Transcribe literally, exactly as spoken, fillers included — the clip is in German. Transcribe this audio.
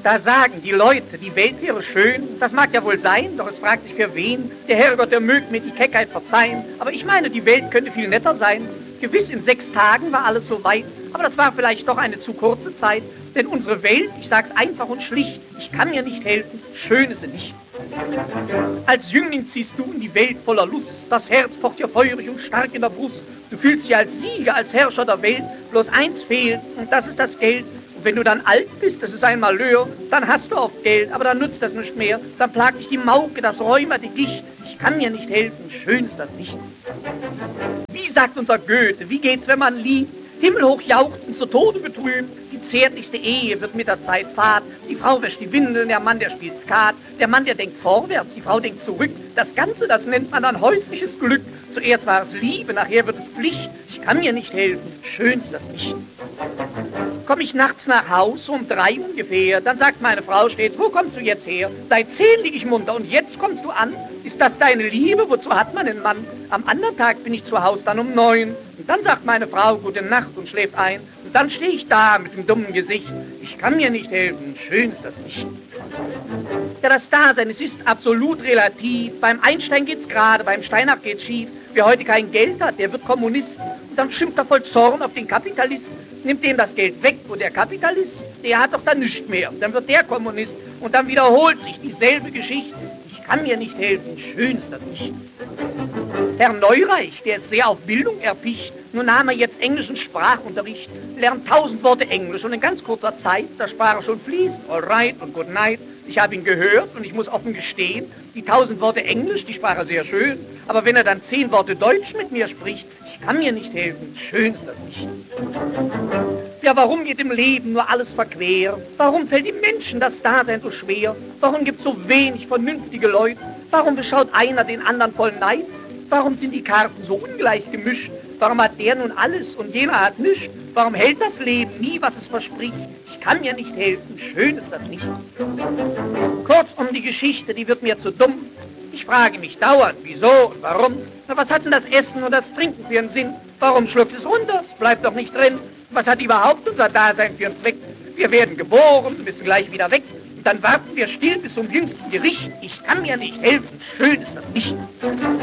Da sagen die Leute, die Welt wäre schön, das mag ja wohl sein, doch es fragt sich für wen. Der Herrgott, der mögt mir die Keckheit verzeihen, aber ich meine, die Welt könnte viel netter sein. Gewiss, in sechs Tagen war alles so weit, aber das war vielleicht doch eine zu kurze Zeit. Denn unsere Welt, ich sag's einfach und schlicht, ich kann mir nicht helfen, schön ist sie nicht. Als Jüngling ziehst du in die Welt voller Lust, das Herz pocht dir feurig und stark in der Brust. Du fühlst dich als Sieger, als Herrscher der Welt, bloß eins fehlt, und das ist das Geld. Und wenn du dann alt bist, das ist ein Malheur, dann hast du oft Geld, aber dann nützt das nicht mehr. Dann plagt dich die Mauke, das Rheuma, die Gicht. Ich kann mir nicht helfen, schön ist das nicht. Wie sagt unser Goethe, wie geht's, wenn man liebt? Himmelhoch jauchzend, zu Tode betrübt. Die zärtlichste Ehe wird mit der Zeit fad. Die Frau wäscht die Windeln, der Mann, der spielt Skat. Der Mann, der denkt vorwärts, die Frau denkt zurück. Das Ganze, das nennt man dann häusliches Glück. Zuerst war es Liebe, nachher wird es Pflicht. Ich kann mir nicht helfen, schön ist das nicht. Komm ich nachts nach Haus, um drei ungefähr, dann sagt meine Frau stets, wo kommst du jetzt her? Seit zehn lieg ich munter und jetzt kommst du an? Ist das deine Liebe? Wozu hat man einen Mann? Am anderen Tag bin ich zu Haus dann um neun. Und dann sagt meine Frau gute Nacht und schläft ein. Und dann stehe ich da mit dem dummen Gesicht. Ich kann mir nicht helfen, schön ist das nicht. Ja, das Dasein, es ist absolut relativ. Beim Einstein geht's gerade, beim Steinach geht's schief. Wer heute kein Geld hat, der wird Kommunist. Und dann schimpft er voll Zorn auf den Kapitalisten. Nimmt dem das Geld weg, und der Kapitalist, der hat doch dann nichts mehr. Und dann wird der Kommunist und dann wiederholt sich dieselbe Geschichte. Ich kann mir nicht helfen, schön ist das nicht. Herr Neureich, der ist sehr auf Bildung erpicht. Nun nahm er jetzt englischen Sprachunterricht, lernt tausend Worte Englisch und in ganz kurzer Zeit, da sprach er schon fließend, all right und good night. Ich habe ihn gehört und ich muss offen gestehen, die tausend Worte Englisch, die sprach er sehr schön. Aber wenn er dann zehn Worte Deutsch mit mir spricht, ich kann mir nicht helfen, schön ist das nicht. Ja, warum geht im Leben nur alles verquer? Warum fällt dem Menschen das Dasein so schwer? Warum gibt's so wenig vernünftige Leute? Warum beschaut einer den anderen voll Neid? Warum sind die Karten so ungleich gemischt? Warum hat der nun alles und jener hat nichts? Warum hält das Leben nie, was es verspricht? Ich kann mir nicht helfen, schön ist das nicht. Kurzum, die Geschichte, die wird mir zu dumm. Ich frage mich dauernd, wieso und warum. Na, was hat denn das Essen und das Trinken für einen Sinn? Warum schluckt es runter? Es bleibt doch nicht drin. Was hat überhaupt unser Dasein für einen Zweck? Wir werden geboren, müssen gleich wieder weg. Und dann warten wir still bis zum jüngsten Gericht. Ich kann mir nicht helfen, schön ist das nicht.